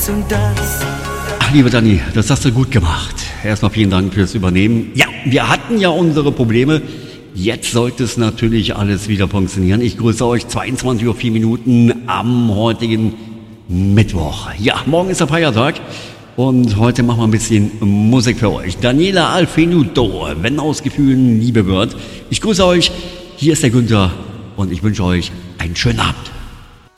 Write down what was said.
dies und das. Ach, lieber Dani, das hast du gut gemacht. Erstmal vielen Dank fürs Übernehmen. Ja, wir hatten ja unsere Probleme. Jetzt sollte es natürlich alles wieder funktionieren. Ich grüße euch 22:04 Uhr am heutigen Mittwoch. Ja, morgen ist der Feiertag und heute machen wir ein bisschen Musik für euch. Daniela Alfenuto, wenn aus Gefühlen Liebe wird. Ich grüße euch, hier ist der Günther und ich wünsche euch einen schönen Abend.